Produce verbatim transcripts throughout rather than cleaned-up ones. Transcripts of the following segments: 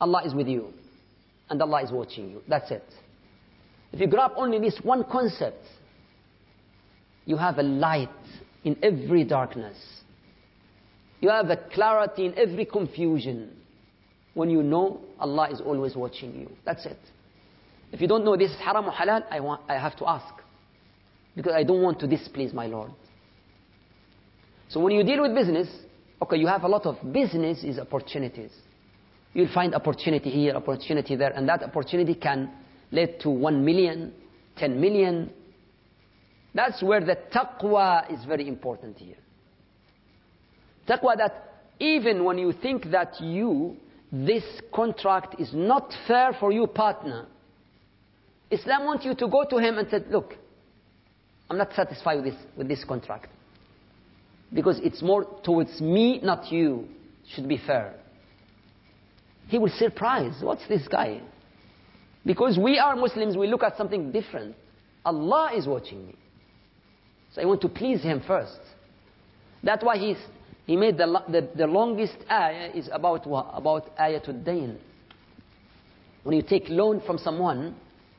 Allah is with you. And Allah is watching you. That's it. If you grab only this one concept, you have a light in every darkness. You have a clarity in every confusion. When you know Allah is always watching you. That's it. If you don't know this is haram or halal, I, want, I have to ask. Because I don't want to displease my Lord. So when you deal with business, okay, you have a lot of business is opportunities. You'll find opportunity here, opportunity there, and that opportunity can lead to one million, ten million. That's where the taqwa is very important here. Taqwa that even when you think that you, this contract is not fair for you partner, Islam wants you to go to him and say, look, I'm not satisfied with this, with this contract. Because it's more towards me, not you. It should be fair. He will surprise. What's this guy? Because we are Muslims, we look at something different. Allah is watching me. So I want to please him first. That's why he's, he made the, the, the longest ayah is about what? About ayatul dayn. When you take loan from someone,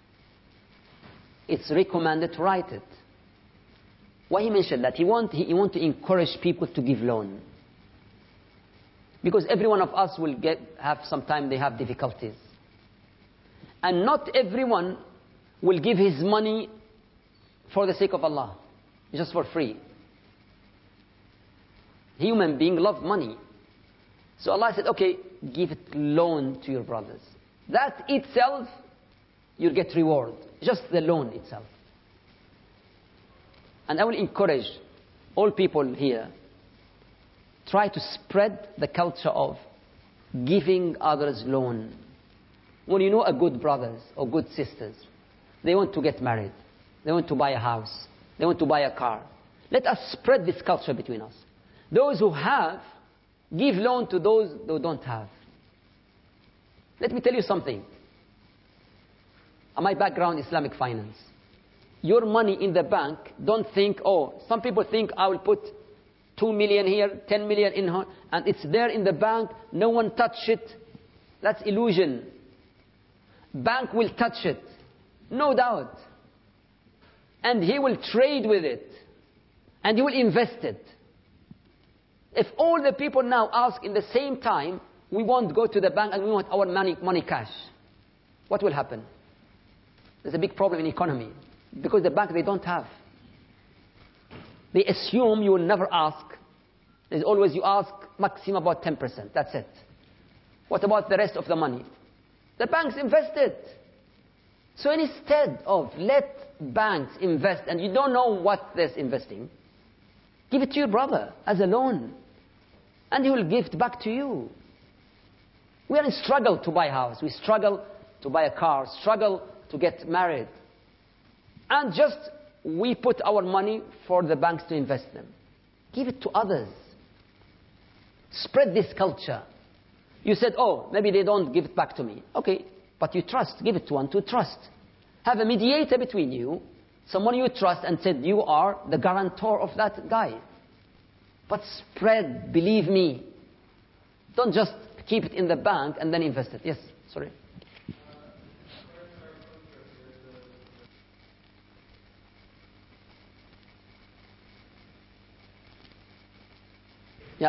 it's recommended to write it. Why he mentioned that? He want, he, he want to encourage people to give loan. Because every one of us will get, have sometime they have difficulties. And not everyone will give his money for the sake of Allah. Just for free. Human being love money. So Allah said, okay, give it loan to your brothers. That itself, you'll get reward. Just the loan itself. And I will encourage all people here, try to spread the culture of giving others loan. When you know a good brothers or good sisters, they want to get married, they want to buy a house, they want to buy a car. Let us spread this culture between us. Those who have, give loan to those who don't have. Let me tell you something. My background, Islamic finance. Your money in the bank, don't think, oh, some people think I will put two million here, ten million in her, and it's there in the bank, no one touch it. That's illusion. Bank will touch it, no doubt. And he will trade with it. And he will invest it. If all the people now ask in the same time, we won't go to the bank and we want our money, money cash, what will happen? There's a big problem in economy. Because the bank, they don't have. They assume you will never ask. There's always you ask maximum about ten percent. That's it. What about the rest of the money? The banks invested. So instead of let banks invest and you don't know what they're investing, give it to your brother as a loan. And he will give it back to you. We are in struggle to buy a house. We struggle to buy a car. Struggle to get married. And just we put our money for the banks to invest them. Give it to others. Spread this culture. You said, oh, maybe they don't give it back to me. Okay, but you trust. Give it to one to trust. Have a mediator between you. Someone you trust and said, you are the guarantor of that guy. But spread, believe me. Don't just keep it in the bank and then invest it. Yes, sorry. Yeah.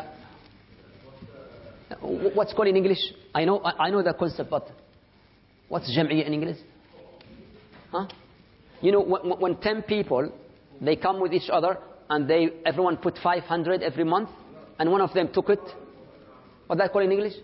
What's called in English? I know, I know the concept, but what's jam'iyya in English? Huh? You know, when, when ten people, they come with each other, and they, everyone put five hundred every month, and one of them took it. What's that called in English?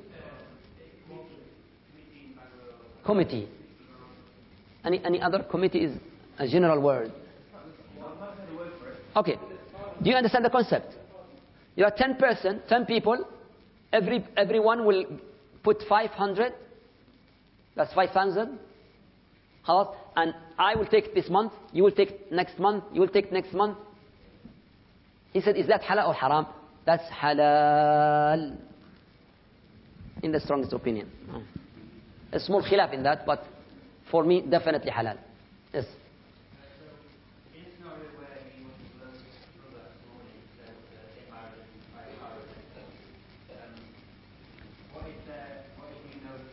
Committee. Any, any other committee is a general word. Okay. Do you understand the concept? You are ten person, ten people. Every everyone will put five hundred. That's five thousand. And I will take this month. You will take next month. You will take next month. He said, "Is that halal or haram?" That's halal. In the strongest opinion. A small khilaf in that, but for me, definitely halal. Yes.